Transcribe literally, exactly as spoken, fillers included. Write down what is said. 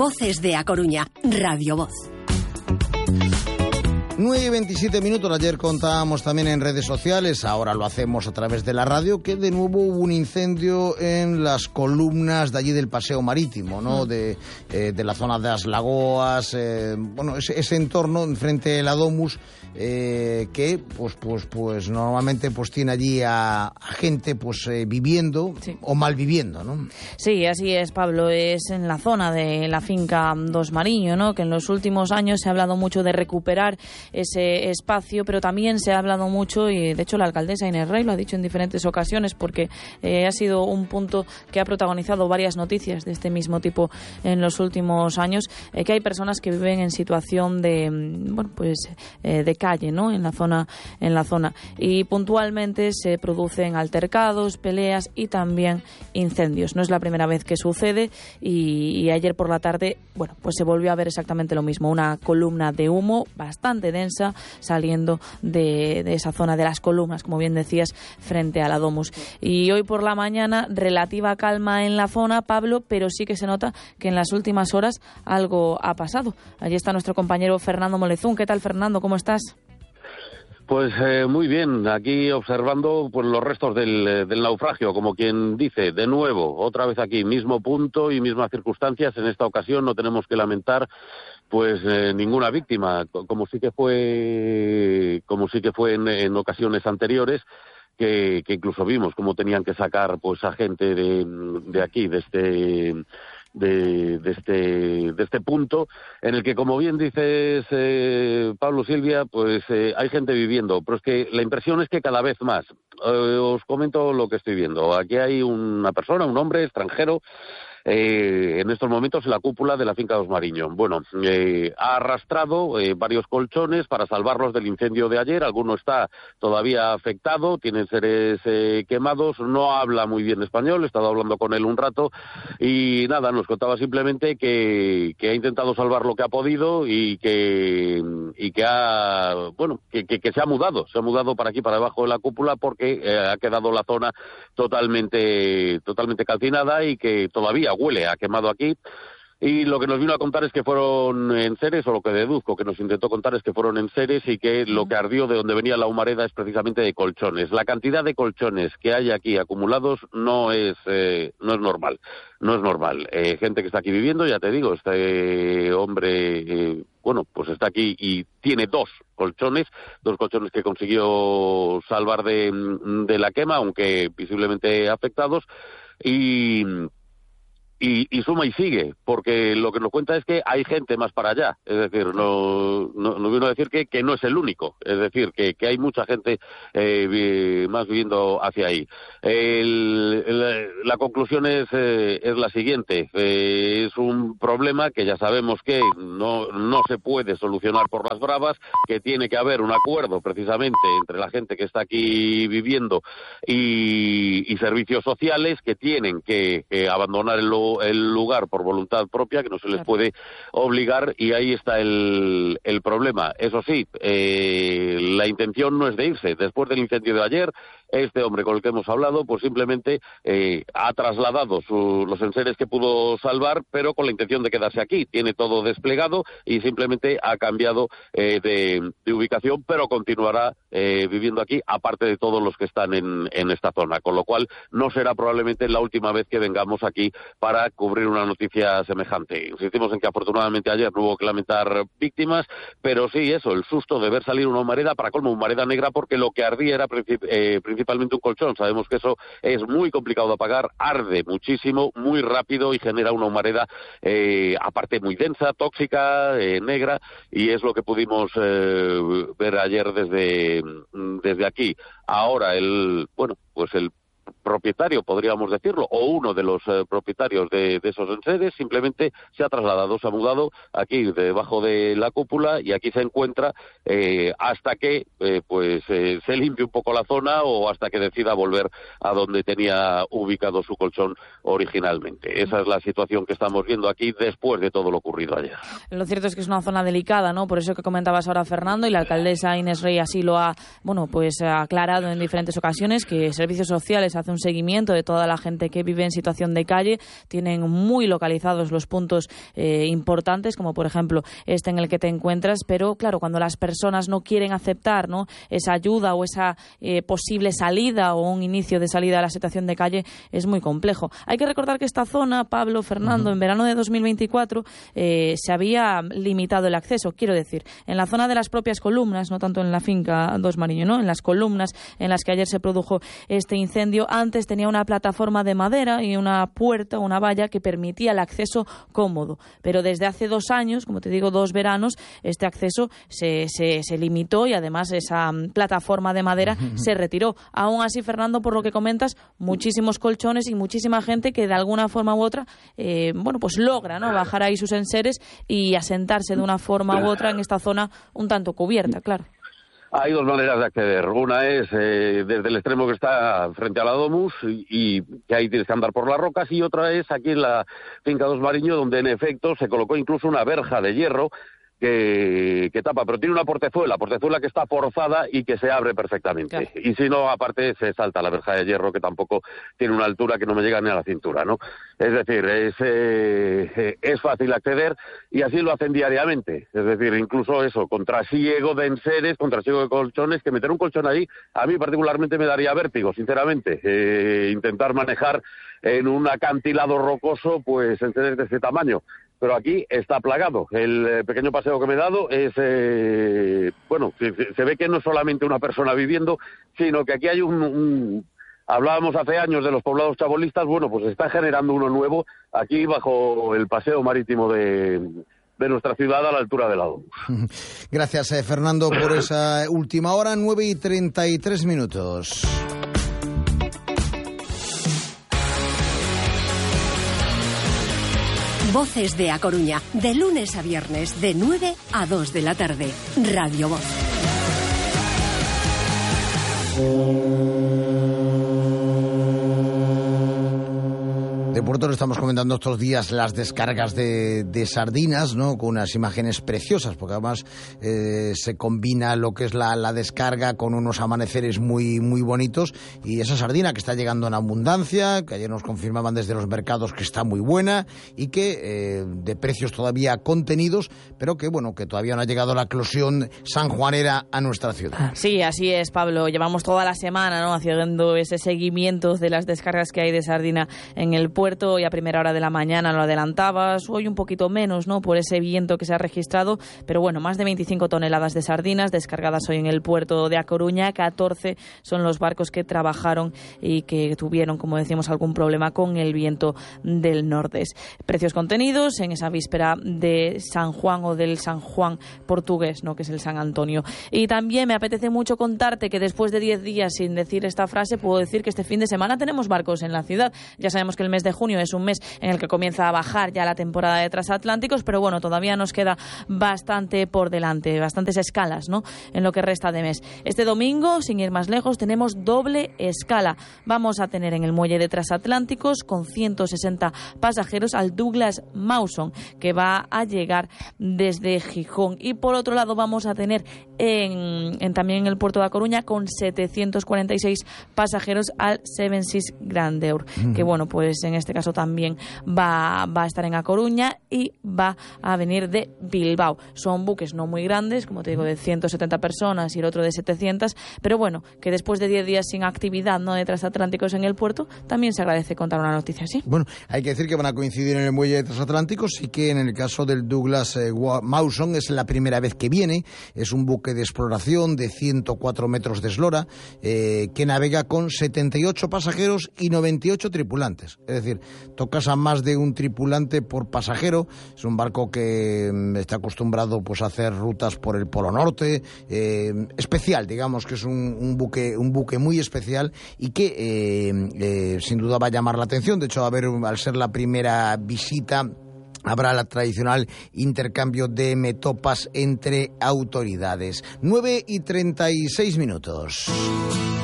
Voces de A Coruña, Radio Voz. nueve y veintisiete minutos. Ayer contábamos también en redes sociales, ahora lo hacemos a través de la radio, que de nuevo hubo un incendio en las columnas de allí del Paseo Marítimo, ¿no? De, eh, de la zona de las Lagoas, eh, bueno, ese, ese entorno enfrente de la Domus, eh, que pues pues pues normalmente pues tiene allí a, a gente pues eh, viviendo, sí, o mal viviendo, ¿no? Sí, así es, Pablo. Es en la zona de la finca Dos Mariño, ¿no? Que en los últimos años se ha hablado mucho de recuperar ese espacio, pero también se ha hablado mucho, y de hecho la alcaldesa Inés Rey lo ha dicho en diferentes ocasiones, porque eh, ha sido un punto que ha protagonizado varias noticias de este mismo tipo en los últimos años, eh, que hay personas que viven en situación de, bueno, pues eh, de calle, ¿no? En la zona, en la zona, y puntualmente se producen altercados, peleas y también incendios. No es la primera vez que sucede, y, y ayer por la tarde, bueno, pues se volvió a ver exactamente lo mismo, una columna de humo bastante densa saliendo de, de esa zona de las columnas, como bien decías, frente a la Domus. Y hoy por la mañana relativa calma en la zona, Pablo, pero sí que se nota que en las últimas horas algo ha pasado. Allí está nuestro compañero Fernando Molezún. ¿Qué tal, Fernando? ¿Cómo estás? Pues eh, muy bien, aquí observando pues los restos del, del naufragio, como quien dice, de nuevo, otra vez aquí, mismo punto y mismas circunstancias. En esta ocasión no tenemos que lamentar pues eh, ninguna víctima, como sí que fue, como sí que fue en, en ocasiones anteriores, que, que incluso vimos cómo tenían que sacar pues a gente de, de aquí, de este De, de este de este punto en el que, como bien dices, eh, Pablo, Silvia, pues eh, hay gente viviendo, pero es que la impresión es que cada vez más. Eh, os comento lo que estoy viendo. Aquí hay una persona, un hombre extranjero, Eh, en estos momentos en la cúpula de la finca Dos Mariño. Bueno, eh, ha arrastrado eh, varios colchones para salvarlos del incendio de ayer. Alguno está todavía afectado, tienen seres eh, quemados, no habla muy bien español, he estado hablando con él un rato y nada, nos contaba simplemente que, que ha intentado salvar lo que ha podido y que y que ha, bueno, que, que, que se ha mudado, se ha mudado para aquí, para debajo de la cúpula, porque eh, ha quedado la zona totalmente, totalmente calcinada y que todavía huele a quemado aquí. Y lo que nos vino a contar es que fueron enseres, o lo que deduzco que nos intentó contar es que fueron enseres, y que lo que ardió de donde venía la humareda es precisamente de colchones. La cantidad de colchones que hay aquí acumulados no es eh, no es normal, no es normal. Eh, gente que está aquí viviendo, ya te digo, este hombre, eh, bueno, pues está aquí y tiene dos colchones, dos colchones que consiguió salvar de, de la quema, aunque visiblemente afectados, y... Y, y suma y sigue, porque lo que nos cuenta es que hay gente más para allá, es decir, no, no, no vino a decir que, que no es el único, es decir, que, que hay mucha gente eh, vi, más viviendo hacia ahí. El, el, la conclusión es, eh, es la siguiente, eh, es un problema que ya sabemos que no, no se puede solucionar por las bravas, que tiene que haber un acuerdo precisamente entre la gente que está aquí viviendo y, y servicios sociales, que tienen que, que abandonar el lugar el lugar por voluntad propia, que no se les puede obligar, y ahí está el, el problema. Eso sí, eh, la intención no es de irse. Después del incendio de ayer, este hombre con el que hemos hablado, pues simplemente eh, ha trasladado su, los enseres que pudo salvar, pero con la intención de quedarse aquí. Tiene todo desplegado y simplemente ha cambiado eh, de, de ubicación, pero continuará eh, viviendo aquí, aparte de todos los que están en, en esta zona, con lo cual no será probablemente la última vez que vengamos aquí para cubrir una noticia semejante. Insistimos en que afortunadamente ayer no hubo que lamentar víctimas, pero sí eso, el susto de ver salir una humareda, para colmo humareda negra, porque lo que ardía era princip- eh, principalmente un colchón. Sabemos que eso es muy complicado de apagar, arde muchísimo, muy rápido y genera una humareda eh, aparte muy densa, tóxica, eh, negra, y es lo que pudimos eh, ver ayer desde, desde aquí. Ahora el, bueno, pues el propietario, podríamos decirlo, o uno de los eh, propietarios de, de esos enseres, simplemente se ha trasladado, se ha mudado aquí debajo de la cúpula, y aquí se encuentra eh, hasta que eh, pues eh, se limpie un poco la zona, o hasta que decida volver a donde tenía ubicado su colchón originalmente. Esa es la situación que estamos viendo aquí después de todo lo ocurrido ayer. Lo cierto es que es una zona delicada, ¿no? Por eso que comentabas ahora, Fernando, y la alcaldesa Inés Rey así lo ha, bueno, pues ha aclarado en diferentes ocasiones, que servicios sociales se hace un seguimiento de toda la gente que vive en situación de calle. Tienen muy localizados los puntos eh, importantes, como por ejemplo este en el que te encuentras, pero claro, cuando las personas no quieren aceptar, ¿no?, esa ayuda o esa eh, posible salida o un inicio de salida a la situación de calle, es muy complejo. Hay que recordar que esta zona, Pablo, Fernando, uh-huh. en verano de dos mil veinticuatro eh, se había limitado el acceso, quiero decir, en la zona de las propias columnas, no tanto en la finca Dos Mariño, ¿no?, en las columnas en las que ayer se produjo este incendio, antes tenía una plataforma de madera y una puerta, una valla que permitía el acceso cómodo, pero desde hace dos años, como te digo, dos veranos, este acceso se, se, se limitó y además esa um, plataforma de madera se retiró. Aún así, Fernando, por lo que comentas, muchísimos colchones y muchísima gente que de alguna forma u otra eh, bueno, pues logra, ¿no?, bajar ahí sus enseres y asentarse de una forma u otra en esta zona un tanto cubierta, claro. Hay dos maneras de acceder. Una es eh, desde el extremo que está frente a la Domus y, y que ahí tienes que andar por las rocas, y otra es aquí en la finca Dos Mariño, donde en efecto se colocó incluso una verja de hierro que, que tapa, pero tiene una portezuela, portezuela que está forzada y que se abre perfectamente. Claro. Y si no, aparte se salta la verja de hierro, que tampoco tiene una altura que no me llega ni a la cintura, ¿no? Es decir, es, eh, es fácil acceder y así lo hacen diariamente. Es decir, incluso eso, con trasiego de enseres, con trasiego de colchones, que meter un colchón ahí, a mí particularmente me daría vértigo, sinceramente. Eh, intentar manejar en un acantilado rocoso, pues enseres de ese tamaño. Pero aquí está plagado. El eh, pequeño paseo que me he dado es, eh, bueno, se, se ve que no es solamente una persona viviendo, sino que aquí hay un, un... Hablábamos hace años de los poblados chabolistas, bueno, pues se está generando uno nuevo aquí bajo el paseo marítimo de... de nuestra ciudad a la altura del lado. Gracias, eh, Fernando, por esa última hora, nueve y treinta y tres minutos. Voces de A Coruña, de lunes a viernes, de nueve a dos de la tarde. Radio Voz. De Puerto lo estamos comentando estos días las descargas de, de sardinas, ¿no?, con unas imágenes preciosas, porque además eh, se combina lo que es la, la descarga con unos amaneceres muy, muy bonitos, y esa sardina que está llegando en abundancia, que ayer nos confirmaban desde los mercados que está muy buena y que eh, de precios todavía contenidos, pero que bueno, que todavía no ha llegado la eclosión sanjuanera a nuestra ciudad. Sí, así es, Pablo. Llevamos toda la semana, ¿no?, haciendo ese seguimiento de las descargas que hay de sardina en el puerto, y a primera hora de la mañana lo adelantabas, hoy un poquito menos, ¿no?, por ese viento que se ha registrado, pero bueno, más de veinticinco toneladas de sardinas descargadas hoy en el puerto de A Coruña, catorce son los barcos que trabajaron y que tuvieron, como decimos, algún problema con el viento del nordés. Precios contenidos en esa víspera de San Juan, o del San Juan portugués, ¿no?, que es el San Antonio. Y también me apetece mucho contarte que después de diez días sin decir esta frase, puedo decir que este fin de semana tenemos barcos en la ciudad. Ya sabemos que el mes de junio es un mes en el que comienza a bajar ya la temporada de transatlánticos, pero bueno, todavía nos queda bastante por delante, bastantes escalas, ¿no?, en lo que resta de mes. Este domingo, sin ir más lejos, tenemos doble escala. Vamos a tener en el muelle de transatlánticos con ciento sesenta pasajeros al Douglas Mawson, que va a llegar desde Gijón. Y por otro lado vamos a tener en, en también en el puerto de A Coruña con setecientos cuarenta y seis pasajeros al Seven Seas Grandeur, mm. que bueno, pues en este caso también va, va a estar en A Coruña y va a venir de Bilbao. Son buques no muy grandes, como te digo, de ciento setenta personas y el otro de setecientas, pero bueno, que después de diez días sin actividad, ¿no?, de transatlánticos en el puerto, también se agradece contar una noticia así. Bueno, hay que decir que van a coincidir en el muelle de transatlánticos y que en el caso del Douglas eh, Mawson es la primera vez que viene. Es un buque de exploración de ciento cuatro metros de eslora eh, que navega con setenta y ocho pasajeros y noventa y ocho tripulantes. Es decir, tocas a más de un tripulante por pasajero. Es un barco que mm, está acostumbrado pues a hacer rutas por el Polo Norte, eh, especial, digamos que es un, un buque un buque muy especial y que eh, eh, sin duda va a llamar la atención. De hecho, a ver, al ser la primera visita, habrá la tradicional intercambio de metopas entre autoridades. nueve y treinta y seis minutos.